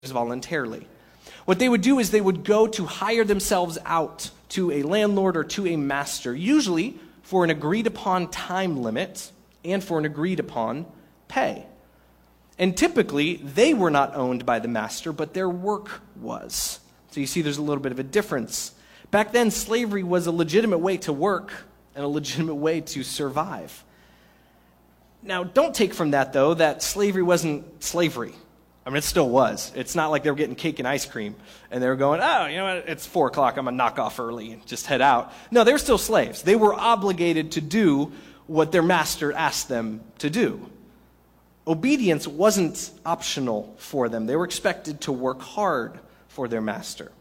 voluntarily. What they would do is they would go to hire themselves out to a landlord or to a master, usually for an agreed upon time limit and for an agreed upon pay. And typically, they were not owned by the master, but their work was. So you see there's a little bit of a difference. Back then, slavery was a legitimate way to work and a legitimate way to survive. Now, don't take from that, though, that slavery wasn't slavery. I mean, it still was. It's not like they were getting cake and ice cream, and they were going, oh, you know what, it's 4 o'clock, I'm going to knock off early and just head out. No, they were still slaves. They were obligated to do what their master asked them to do. Obedience wasn't optional for them. They were expected to work hard for their master.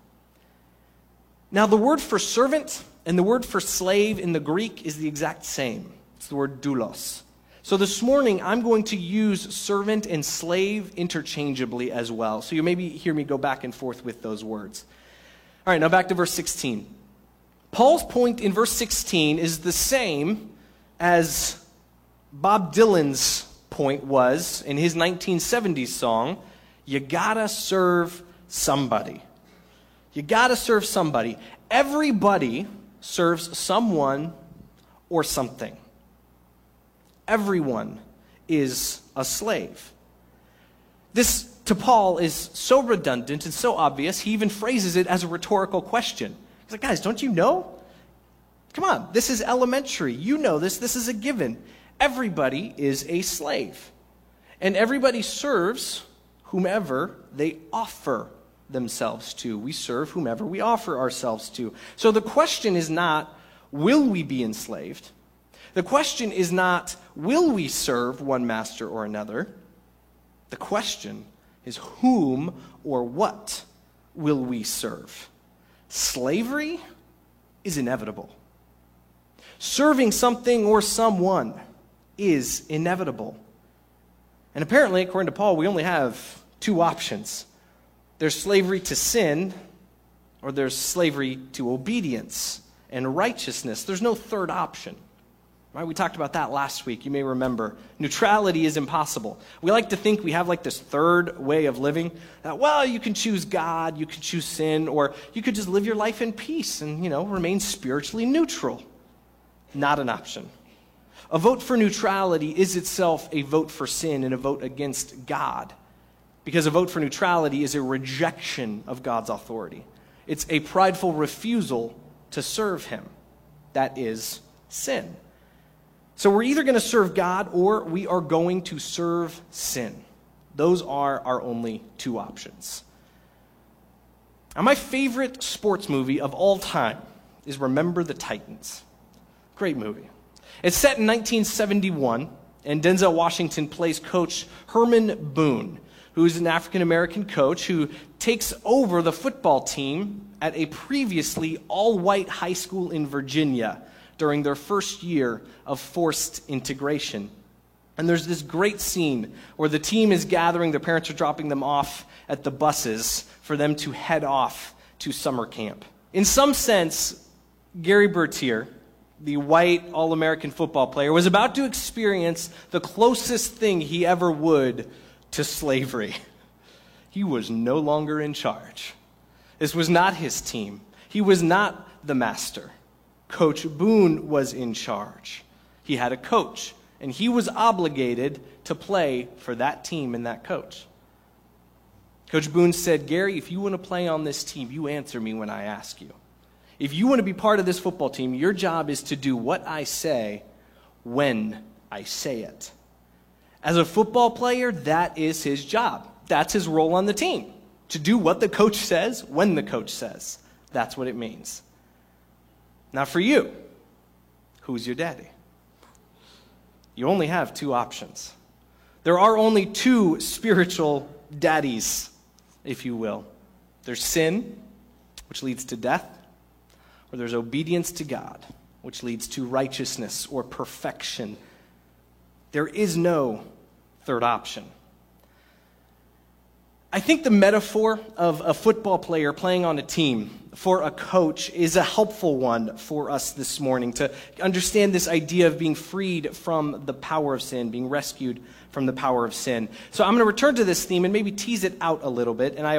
Now, the word for servant and the word for slave in the Greek is the exact same. It's the word doulos. So this morning, I'm going to use servant and slave interchangeably as well. So you maybe hear me go back and forth with those words. All right, now back to verse 16. Paul's point in verse 16 is the same as Bob Dylan's point was in his 1970s song, you gotta serve somebody. You gotta serve somebody. Everybody serves someone or something. Everyone is a slave. This, to Paul, is so redundant and so obvious, he even phrases it as a rhetorical question. He's like, guys, don't you know? Come on, this is elementary. You know this. This is a given. Everybody is a slave. And everybody serves whomever they offer themselves to. We serve whomever we offer ourselves to. So the question is not, will we be enslaved? The question is not, will we serve one master or another? The question is, whom or what will we serve? Slavery is inevitable. Serving something or someone is inevitable. And apparently, according to Paul, we only have 2 options. There's slavery to sin, or there's slavery to obedience and righteousness. There's no third option. Right? We talked about that last week. You may remember. Neutrality is impossible. We like to think we have like this third way of living. That, well, you can choose God, you can choose sin, or you could just live your life in peace and, remain spiritually neutral. Not an option. A vote for neutrality is itself a vote for sin and a vote against God. Because a vote for neutrality is a rejection of God's authority. It's a prideful refusal to serve him. That is sin. So we're either going to serve God or we are going to serve sin. Those are our only 2 options. Now, my favorite sports movie of all time is Remember the Titans. Great movie. It's set in 1971, and Denzel Washington plays Coach Herman Boone, who is an African-American coach who takes over the football team at a previously all-white high school in Virginia during their first year of forced integration. And there's this great scene where the team is gathering, their parents are dropping them off at the buses for them to head off to summer camp. In some sense, Gary Bertier, the white All-American football player, was about to experience the closest thing he ever would to slavery. He was no longer in charge. This was not his team. He was not the master. Coach Boone was in charge. He had a coach, and he was obligated to play for that team and that coach. Coach Boone said, Gary, if you want to play on this team, you answer me when I ask you. If you want to be part of this football team, your job is to do what I say when I say it. As a football player, that is his job. That's his role on the team, to do what the coach says when the coach says. That's what it means. Now for you, who's your daddy? You only have 2 options. There are only 2 spiritual daddies, if you will. There's sin, which leads to death, or there's obedience to God, which leads to righteousness or perfection. There is no third option. I think the metaphor of a football player playing on a team for a coach is a helpful one for us this morning to understand this idea of being freed from the power of sin, being rescued from the power of sin. So I'm going to return to this theme and maybe tease it out a little bit, and I